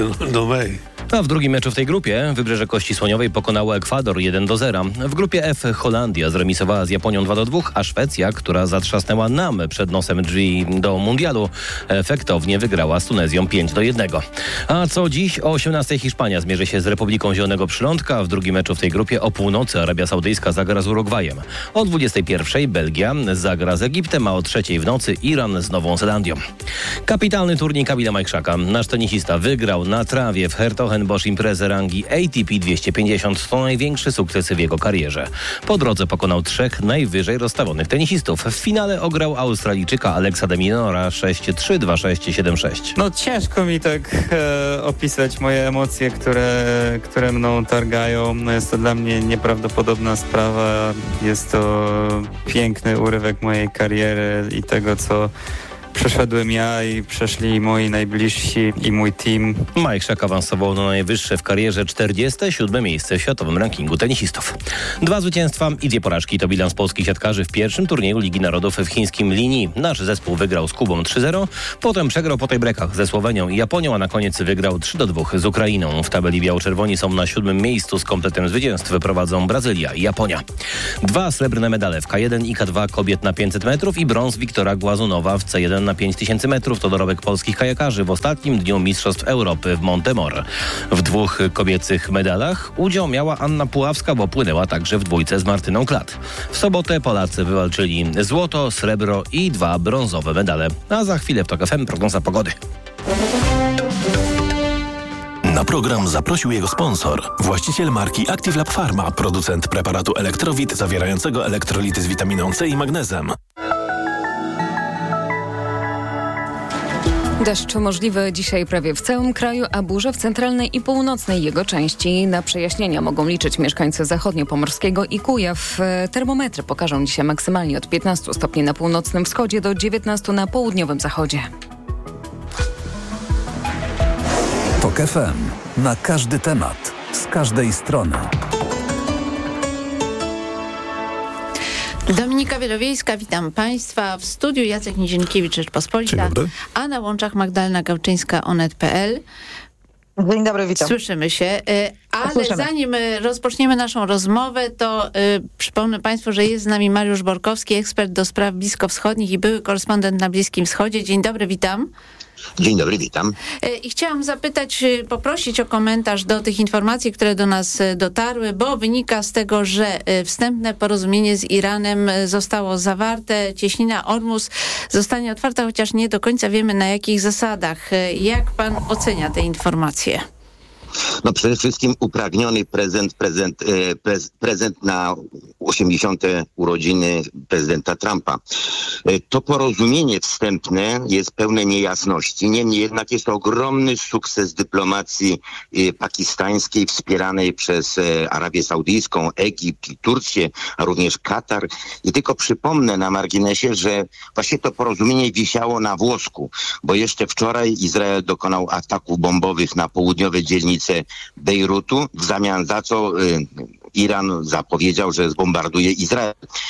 A w drugim meczu w tej grupie Wybrzeże Kości Słoniowej pokonało Ekwador jeden do zera. W grupie F Holandia zremisowała z Japonią dwa do dwóch, a Szwecja, która zatrzasnęła nam przed nosem drzwi do mundialu, efektownie wygrała z Tunezją pięć do jednego. A co dziś o osiemnastej Hiszpania zmierzy się z Republiką Zielonego Przylądka. W drugim meczu w tej grupie o północy Arabia Saudyjska zagra z Urugwajem. O dwudziestej pierwszej Belgia zagra z Egiptem, a o trzeciej w nocy Iran z Nową Zelandią. Kapitalny turniej Kamila Majchrzaka. Nasz tenisista wygrał na trawie w Hertogenbosch imprezę rangi A T P dwieście pięćdziesiąt. To największy sukces w jego karierze. Po drodze pokonał trzech najwyżej rozstawionych tenisistów. W finale ograł Australijczyka Alexa de Minora sześć trzy, dwa sześć, siedem sześć. No ciężko mi tak e, opisać moje emocje, które, które mną targają. No, jest to dla mnie nieprawdopodobna sprawa. Jest to piękny urywek mojej kariery i tego, co przeszedłem ja i przeszli moi najbliżsi i mój team. Majchrzak awansował na najwyższe w karierze czterdzieste siódme miejsce w światowym rankingu tenisistów. Dwa zwycięstwa i dwie porażki to bilans polskich siatkarzy w pierwszym turnieju Ligi Narodów w chińskim Linyi. Nasz zespół wygrał z Kubą trzy zero, potem przegrał po tiebreakach ze Słowenią i Japonią, a na koniec wygrał trzy do dwóch z Ukrainą. W tabeli biało-czerwoni są na siódmym miejscu, z kompletem zwycięstw prowadzą Brazylia i Japonia. Dwa srebrne medale w K jeden i K dwa kobiet na pięćset metrów i brąz Wiktora Głazunowa w C jeden na pięć tysięcy metrów to dorobek polskich kajakarzy w ostatnim dniu Mistrzostw Europy w Montemor. W dwóch kobiecych medalach udział miała Anna Puławska, bo płynęła także w dwójce z Martyną Klat. W sobotę Polacy wywalczyli złoto, srebro i dwa brązowe medale. A za chwilę w TOK F M prognoza pogody. Na program zaprosił jego sponsor, właściciel marki Active Lab Pharma, producent preparatu Elektrowit zawierającego elektrolity z witaminą C i magnezem. Deszcz możliwy dzisiaj prawie w całym kraju, a burze w centralnej i północnej jego części. Na przejaśnienia mogą liczyć mieszkańcy zachodniopomorskiego i Kujaw. Termometry pokażą dzisiaj maksymalnie od piętnastu stopni na północnym wschodzie do dziewiętnastu na południowym zachodzie. TOK F M. Na każdy temat. Z każdej strony. Dominika Wielowiejska, witam Państwa. W studiu Jacek Nizienkiewicz, Rzeczpospolita, a na łączach Magdalena Gałczyńska, onet kropka pe el. Dzień dobry, witam. Słyszymy się. Ale Słyszymy. zanim rozpoczniemy naszą rozmowę, to y, przypomnę Państwu, że jest z nami Mariusz Borkowski, ekspert do spraw bliskowschodnich i były korespondent na Bliskim Wschodzie. Dzień dobry, witam. Dzień dobry, witam. I chciałam zapytać, poprosić o komentarz do tych informacji, które do nas dotarły, bo wynika z tego, że wstępne porozumienie z Iranem zostało zawarte. Cieśnina Ormus zostanie otwarta, chociaż nie do końca wiemy, na jakich zasadach. Jak pan ocenia te informacje? No przede wszystkim upragniony prezent, prezent, e, prez, prezent na osiemdziesiąte urodziny prezydenta Trumpa. E, to porozumienie wstępne jest pełne niejasności. Niemniej jednak jest to ogromny sukces dyplomacji e, pakistańskiej wspieranej przez e, Arabię Saudyjską, Egipt, Turcję, a również Katar. I tylko przypomnę na marginesie, że właśnie to porozumienie wisiało na włosku, bo jeszcze wczoraj Izrael dokonał ataków bombowych na południowe dzielnice Bejrutu, w zamian za co y, Iran zapowiedział, że zbombarduje Izrael.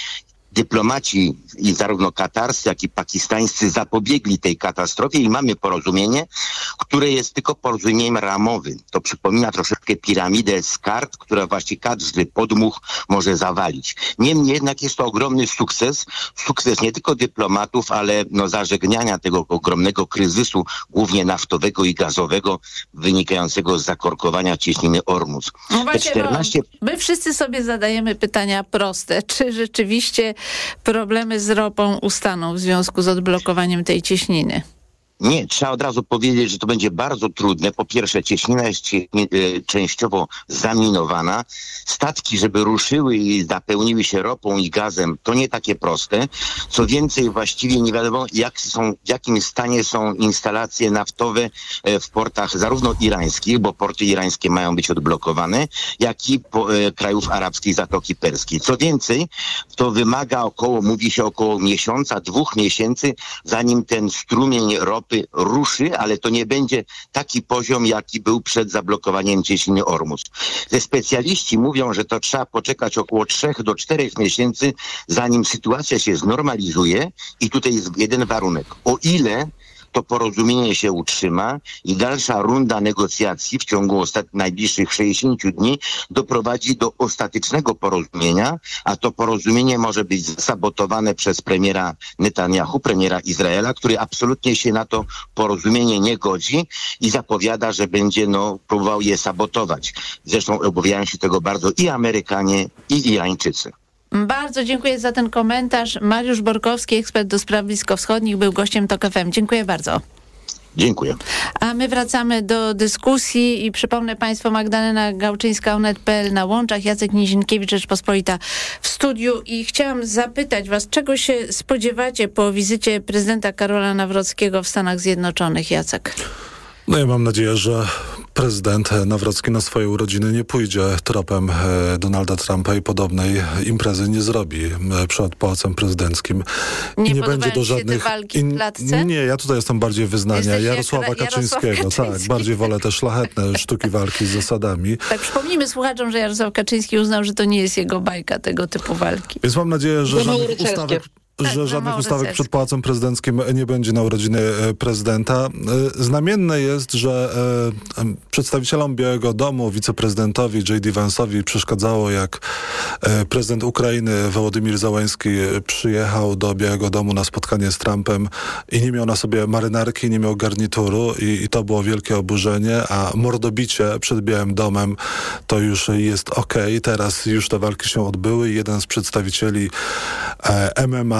Dyplomaci i zarówno katarscy, jak i pakistańscy zapobiegli tej katastrofie i mamy porozumienie, które jest tylko porozumieniem ramowym. To przypomina troszeczkę piramidę z kart, która właśnie każdy podmuch może zawalić. Niemniej jednak jest to ogromny sukces, sukces nie tylko dyplomatów, ale no zażegnania tego ogromnego kryzysu, głównie naftowego i gazowego, wynikającego z zakorkowania cieśniny Ormus. No właśnie, czternaście... my wszyscy sobie zadajemy pytania proste. Czy rzeczywiście problemy z ropą ustaną w związku z odblokowaniem tej cieśniny? Nie, trzeba od razu powiedzieć, że to będzie bardzo trudne. Po pierwsze, cieśnina jest częściowo zaminowana. Statki, żeby ruszyły i zapełniły się ropą i gazem, to nie takie proste. Co więcej, właściwie nie wiadomo, jak są, w jakim stanie są instalacje naftowe w portach zarówno irańskich, bo porty irańskie mają być odblokowane, jak i po, e, krajów arabskich Zatoki Perskiej. Co więcej, to wymaga około, mówi się około miesiąca, dwóch miesięcy, zanim ten strumień ropy ruszy, ale to nie będzie taki poziom, jaki był przed zablokowaniem cieśniny Ormus. Te specjaliści mówią, że to trzeba poczekać około trzech do czterech miesięcy, zanim sytuacja się znormalizuje i tutaj jest jeden warunek. O ile to porozumienie się utrzyma i dalsza runda negocjacji w ciągu ostat- najbliższych sześćdziesięciu dni doprowadzi do ostatecznego porozumienia, a to porozumienie może być zasabotowane przez premiera Netanyahu, premiera Izraela, który absolutnie się na to porozumienie nie godzi i zapowiada, że będzie no, próbował je sabotować. Zresztą obawiają się tego bardzo i Amerykanie, i Irańczycy. Bardzo dziękuję za ten komentarz. Mariusz Borkowski, ekspert do spraw bliskowschodnich, był gościem TOK F M. Dziękuję bardzo. Dziękuję. A my wracamy do dyskusji i przypomnę Państwu, Magdalena Gałczyńska, onet kropka pe el na łączach, Jacek Nizienkiewicz, Rzeczpospolita w studiu i chciałam zapytać Was, czego się spodziewacie po wizycie prezydenta Karola Nawrockiego w Stanach Zjednoczonych, Jacek? No ja mam nadzieję, że prezydent Nawrocki na swoje urodziny nie pójdzie tropem Donalda Trumpa i podobnej imprezy nie zrobi przed Pałacem Prezydenckim. Nie, I nie będzie do żadnych te walki w klatce? Nie, ja tutaj jestem bardziej wyznania Jesteś Jarosława jak Kaczyńskiego. Jarosław Kaczyński. Tak, bardziej wolę te szlachetne sztuki walki z zasadami. Tak, przypomnijmy słuchaczom, że Jarosław Kaczyński uznał, że to nie jest jego bajka tego typu walki. Więc mam nadzieję, że żadnych ustawek... Tak, że żadnych ustawek przed Pałacem Prezydenckim nie będzie na urodziny prezydenta. Znamienne jest, że przedstawicielom Białego Domu, wiceprezydentowi J D Vance'owi przeszkadzało, jak prezydent Ukrainy Wołodymyr Zełenski przyjechał do Białego Domu na spotkanie z Trumpem i nie miał na sobie marynarki, nie miał garnituru i, i to było wielkie oburzenie, a mordobicie przed Białym Domem to już jest okej. Okay. Teraz już te walki się odbyły i jeden z przedstawicieli M M A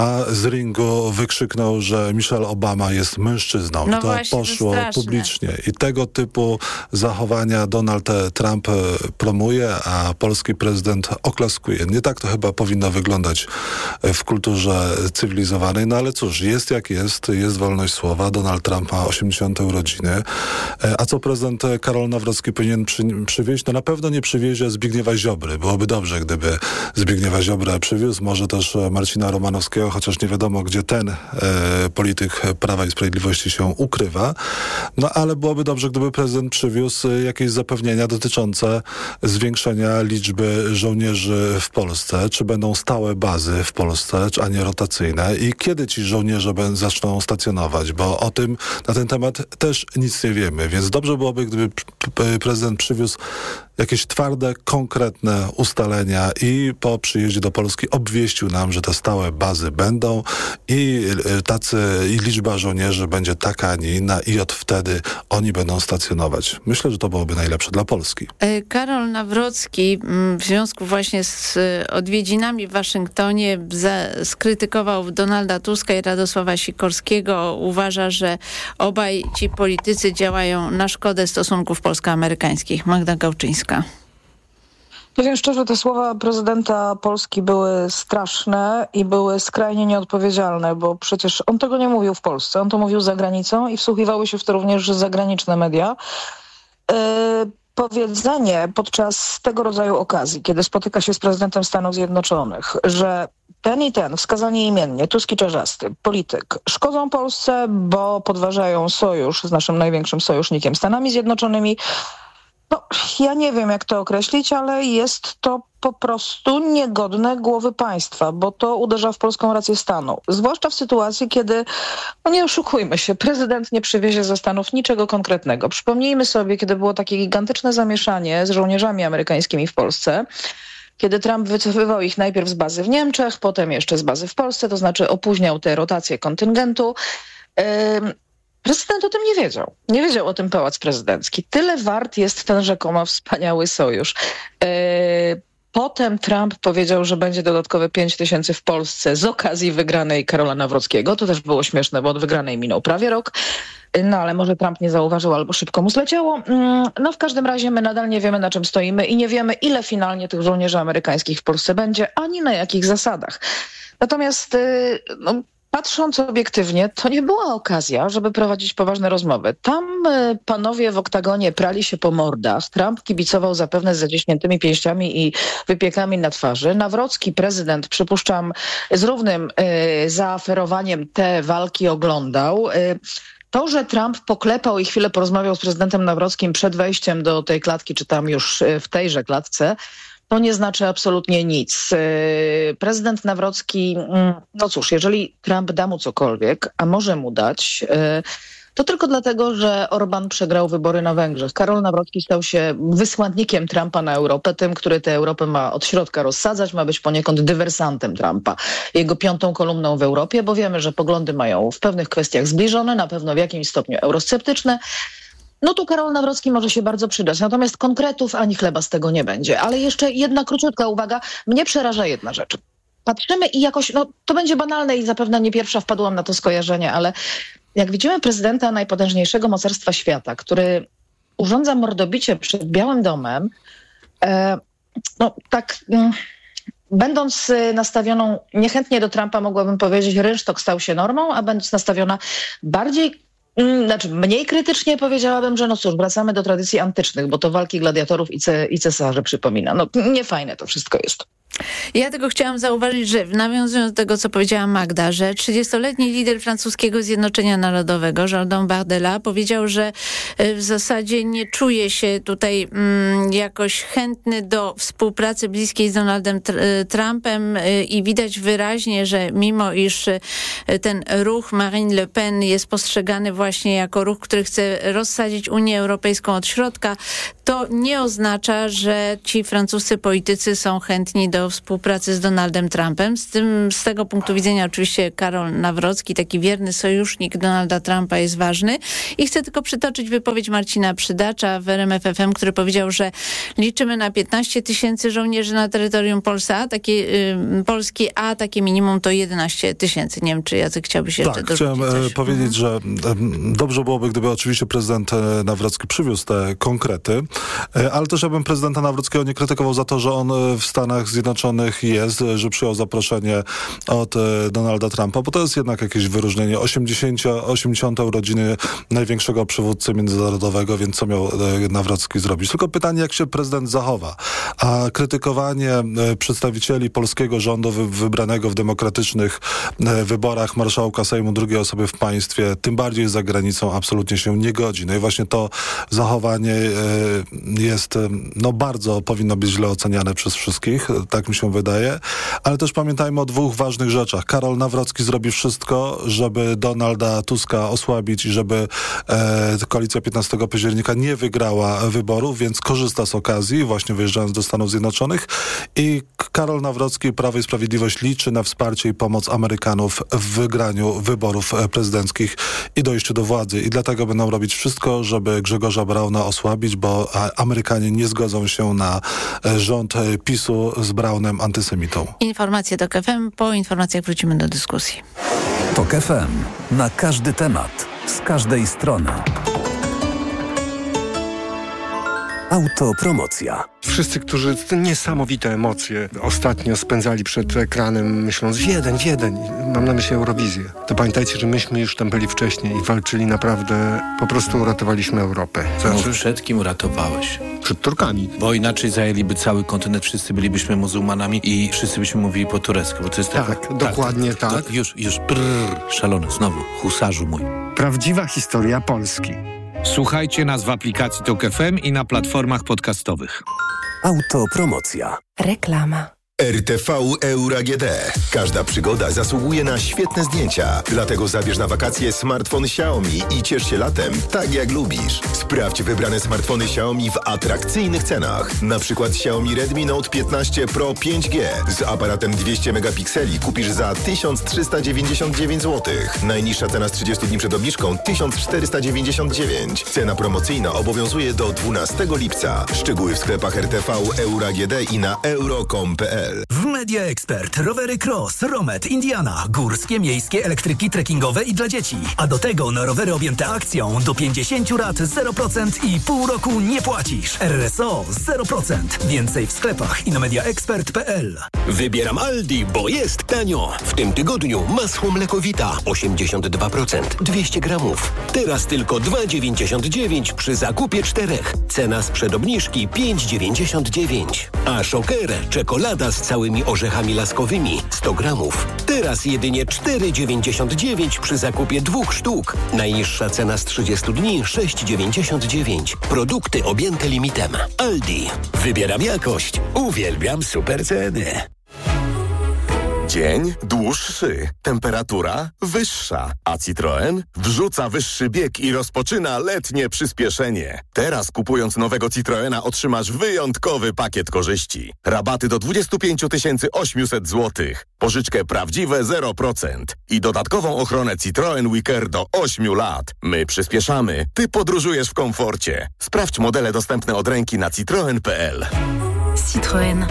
a z ringu wykrzyknął, że Michelle Obama jest mężczyzną. No I to właśnie, poszło to publicznie. I tego typu zachowania Donald Trump promuje, a polski prezydent oklaskuje. Nie tak to chyba powinno wyglądać w kulturze cywilizowanej, no ale cóż, jest jak jest, jest wolność słowa. Donald Trump ma osiemdziesiąte urodziny. A co prezydent Karol Nawrocki powinien przy, przywieźć? No na pewno nie przywiezie Zbigniewa Ziobry. Byłoby dobrze, gdyby Zbigniewa Ziobrę przywiózł, może też Marcina Romanowskiego, chociaż nie wiadomo, gdzie ten e, polityk Prawa i Sprawiedliwości się ukrywa. No ale byłoby dobrze, gdyby prezydent przywiózł jakieś zapewnienia dotyczące zwiększenia liczby żołnierzy w Polsce. Czy będą stałe bazy w Polsce, a nie rotacyjne? I kiedy ci żołnierze będą, zaczną stacjonować? Bo o tym, na ten temat też nic nie wiemy. Więc dobrze byłoby, gdyby prezydent przywiózł jakieś twarde, konkretne ustalenia i po przyjeździe do Polski obwieścił nam, że te stałe bazy będą i tacy, i liczba żołnierzy będzie taka, a nie inna i od wtedy oni będą stacjonować. Myślę, że to byłoby najlepsze dla Polski. Karol Nawrocki w związku właśnie z odwiedzinami w Waszyngtonie za, skrytykował Donalda Tuska i Radosława Sikorskiego. Uważa, że obaj ci politycy działają na szkodę stosunków polsko-amerykańskich. Magda Gałczyńska. Powiem szczerze, te słowa prezydenta Polski były straszne i były skrajnie nieodpowiedzialne, bo przecież on tego nie mówił w Polsce, on to mówił za granicą i wsłuchiwały się w to również zagraniczne media. Yy, powiedzenie podczas tego rodzaju okazji, kiedy spotyka się z prezydentem Stanów Zjednoczonych, że ten i ten, wskazanie imiennie, Tusk i Czarzasty, polityk, szkodzą Polsce, bo podważają sojusz z naszym największym sojusznikiem, Stanami Zjednoczonymi. No, ja nie wiem, jak to określić, ale jest to po prostu niegodne głowy państwa, bo to uderza w polską rację stanu. Zwłaszcza w sytuacji, kiedy, no nie oszukujmy się, prezydent nie przywiezie ze Stanów niczego konkretnego. Przypomnijmy sobie, kiedy było takie gigantyczne zamieszanie z żołnierzami amerykańskimi w Polsce, kiedy Trump wycofywał ich najpierw z bazy w Niemczech, potem jeszcze z bazy w Polsce, to znaczy opóźniał tę rotację kontyngentu. Yy, Prezydent o tym nie wiedział. Nie wiedział o tym Pałac Prezydencki. Tyle wart jest ten rzekomo wspaniały sojusz. Yy, potem Trump powiedział, że będzie dodatkowe pięć tysięcy w Polsce z okazji wygranej Karola Nawrockiego. To też było śmieszne, bo od wygranej minął prawie rok. No ale może Trump nie zauważył albo szybko mu zleciało. No w każdym razie my nadal nie wiemy, na czym stoimy i nie wiemy, ile finalnie tych żołnierzy amerykańskich w Polsce będzie, ani na jakich zasadach. Natomiast yy, no, patrząc obiektywnie, to nie była okazja, żeby prowadzić poważne rozmowy. Tam y, panowie w oktagonie prali się po mordach. Trump kibicował zapewne z zaciśniętymi pięściami i wypiekami na twarzy. Nawrocki, prezydent, przypuszczam, z równym y, zaaferowaniem te walki oglądał. Y, To, że Trump poklepał i chwilę porozmawiał z prezydentem Nawrockim przed wejściem do tej klatki, czy tam już w tejże klatce, to nie znaczy absolutnie nic. Prezydent Nawrocki, no cóż, jeżeli Trump da mu cokolwiek, a może mu dać, to tylko dlatego, że Orban przegrał wybory na Węgrzech. Karol Nawrocki stał się wysłannikiem Trumpa na Europę, tym, który tę Europę ma od środka rozsadzać, ma być poniekąd dywersantem Trumpa. Jego piątą kolumną w Europie, bo wiemy, że poglądy mają w pewnych kwestiach zbliżone, na pewno w jakimś stopniu eurosceptyczne. No tu Karol Nawrocki może się bardzo przydać. Natomiast konkretów ani chleba z tego nie będzie. Ale jeszcze jedna króciutka uwaga. Mnie przeraża jedna rzecz. Patrzymy i jakoś, no to będzie banalne i zapewne nie pierwsza wpadłam na to skojarzenie, ale jak widzimy prezydenta najpotężniejszego mocarstwa świata, który urządza mordobicie przed Białym Domem, e, no tak... Mm, Będąc nastawioną niechętnie do Trumpa, mogłabym powiedzieć, rynsztok stał się normą, a będąc nastawiona bardziej, znaczy mniej krytycznie, powiedziałabym, że no cóż, wracamy do tradycji antycznych, bo to walki gladiatorów i, ce, i cesarzy przypomina. No niefajne to wszystko jest. Ja tylko chciałam zauważyć, że nawiązując do tego, co powiedziała Magda, że trzydziestoletni lider francuskiego Zjednoczenia Narodowego, Jordan Bardella, powiedział, że w zasadzie nie czuje się tutaj mm, jakoś chętny do współpracy bliskiej z Donaldem Trumpem i widać wyraźnie, że mimo iż ten ruch Marine Le Pen jest postrzegany właśnie jako ruch, który chce rozsadzić Unię Europejską od środka, to nie oznacza, że ci francuscy politycy są chętni do współpracy z Donaldem Trumpem. Z tym, z tego punktu widzenia oczywiście Karol Nawrocki, taki wierny sojusznik Donalda Trumpa, jest ważny. I chcę tylko przytoczyć wypowiedź Marcina Przydacza w R M F F M, który powiedział, że liczymy na piętnaście tysięcy żołnierzy na terytorium Polsa, takie, y, Polski, a takie minimum to jedenaście tysięcy. Nie wiem, czy Jacek chciałbyś jeszcze tak, dorzucić chciałem coś? powiedzieć, że dobrze byłoby, gdyby oczywiście prezydent Nawrocki przywiózł te konkrety, ale też ja bym prezydenta Nawrockiego nie krytykował za to, że on w Stanach Zjednoczonych jest, że przyjął zaproszenie od Donalda Trumpa, bo to jest jednak jakieś wyróżnienie. osiemdziesiąte urodziny największego przywódcy międzynarodowego, więc co miał Nawrocki zrobić? Tylko pytanie, jak się prezydent zachowa. A krytykowanie przedstawicieli polskiego rządu wy- wybranego w demokratycznych wyborach marszałka Sejmu, drugiej osoby w państwie, tym bardziej za granicą, absolutnie się nie godzi. No i właśnie to zachowanie jest, no bardzo powinno być źle oceniane przez wszystkich, tak mi się wydaje, ale też pamiętajmy o dwóch ważnych rzeczach. Karol Nawrocki zrobi wszystko, żeby Donalda Tuska osłabić i żeby e, koalicja piętnastego października nie wygrała wyborów, więc korzysta z okazji, właśnie wyjeżdżając do Stanów Zjednoczonych, i Karol Nawrocki, Prawo i Sprawiedliwość, liczy na wsparcie i pomoc Amerykanów w wygraniu wyborów prezydenckich i dojściu do władzy. I dlatego będą robić wszystko, żeby Grzegorza Brauna osłabić, bo Amerykanie nie zgodzą się na rząd PiSu z Braunem antysemitą. Informacje TOK F M. Po informacjach wrócimy do dyskusji. TOK F M. Na każdy temat. Z każdej strony. Autopromocja. Wszyscy, którzy te niesamowite emocje ostatnio spędzali przed ekranem, myśląc jeden, jeden, mam na myśli Eurowizję, to pamiętajcie, że myśmy już tam byli wcześniej i walczyli naprawdę, po prostu uratowaliśmy Europę. Znaczy... No, przed kim uratowałeś? Przed Turkami. Bo inaczej zajęliby cały kontynent, wszyscy bylibyśmy muzułmanami i wszyscy byśmy mówili po turecku, bo to jest tak, tak, dokładnie tak. tak. To już, już, brrr, szalony, znowu, husarzu mój. Prawdziwa historia Polski. Słuchajcie nas w aplikacji TOK F M i na platformach podcastowych. Autopromocja. Reklama. R T V Euro A G D. Każda przygoda zasługuje na świetne zdjęcia. Dlatego zabierz na wakacje smartfon Xiaomi i ciesz się latem tak jak lubisz. Sprawdź wybrane smartfony Xiaomi w atrakcyjnych cenach. Na przykład Xiaomi Redmi Note piętnaście Pro pięć G z aparatem dwieście megapikseli kupisz za tysiąc trzysta dziewięćdziesiąt dziewięć złotych. Najniższa cena z trzydziestu dni przed obniżką tysiąc czterysta dziewięćdziesiąt dziewięć. Cena promocyjna obowiązuje do dwunastego lipca. Szczegóły w sklepach R T V Euro A G D i na euro kropka com kropka p l. W Media Expert rowery Cross, Romet, Indiana, górskie, miejskie, elektryki trekkingowe i dla dzieci. A do tego na rowery objęte akcją do pięćdziesięciu rat zero procent i pół roku nie płacisz. R S O zero procent. Więcej w sklepach i na media expert kropka p l. Wybieram Aldi, bo jest tanio. W tym tygodniu masło mlekowita osiemdziesiąt dwa procent, dwieście gramów. Teraz tylko dwa dziewięćdziesiąt dziewięć przy zakupie czterech. Cena sprzed obniżki pięć dziewięćdziesiąt dziewięć. A Shocker czekolada z całymi orzechami laskowymi sto gramów. Teraz jedynie cztery dziewięćdziesiąt dziewięć przy zakupie dwóch sztuk. Najniższa cena z trzydziestu dni sześć dziewięćdziesiąt dziewięć. Produkty objęte limitem. Aldi. Wybieram jakość. Uwielbiam super ceny. Dzień dłuższy, temperatura wyższa, a Citroen wrzuca wyższy bieg i rozpoczyna letnie przyspieszenie. Teraz kupując nowego Citroena otrzymasz wyjątkowy pakiet korzyści. Rabaty do dwadzieścia pięć tysięcy osiemset złotych, pożyczkę prawdziwe zero procent i dodatkową ochronę Citroen Wicker do ośmiu lat. My przyspieszamy, ty podróżujesz w komforcie. Sprawdź modele dostępne od ręki na citroen kropka p l. Citroen.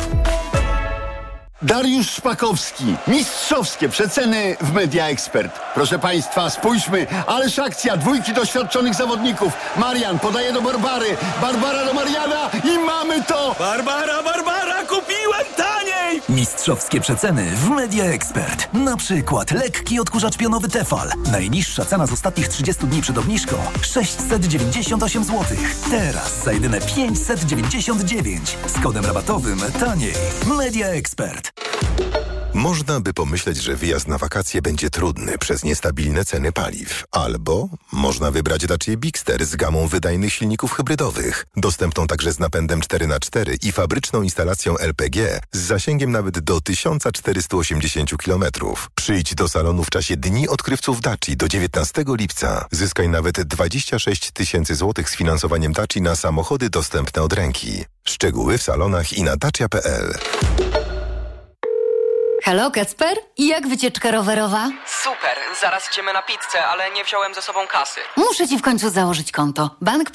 Dariusz Szpakowski. Mistrzowskie przeceny w Media Expert. Proszę Państwa, spójrzmy. Ależ akcja dwójki doświadczonych zawodników. Marian podaje do Barbary. Barbara do Mariana i mamy to! Barbara, Barbara, kupiłem taniej! Mistrzowskie przeceny w Media Expert. Na przykład lekki odkurzacz pionowy Tefal. Najniższa cena z ostatnich trzydziestu dni przed obniżką sześćset dziewięćdziesiąt osiem złotych. Teraz za jedyne pięćset dziewięćdziesiąt dziewięć. Z kodem rabatowym taniej. Media Expert. Można by pomyśleć, że wyjazd na wakacje będzie trudny przez niestabilne ceny paliw. Albo można wybrać Dacia Bigster z gamą wydajnych silników hybrydowych, dostępną także z napędem cztery na cztery i fabryczną instalacją L P G z zasięgiem nawet do tysiąc czterysta osiemdziesiąt kilometrów. Przyjdź do salonu w czasie Dni Odkrywców Daci do dziewiętnastego lipca. Zyskaj nawet dwadzieścia sześć tysięcy złotych z finansowaniem Daci na samochody dostępne od ręki. Szczegóły w salonach i na dacia kropka p l. Halo, Kacper? I jak wycieczka rowerowa? Super, zaraz idziemy na pizzę, ale nie wziąłem ze sobą kasy. Muszę ci w końcu założyć konto. Bank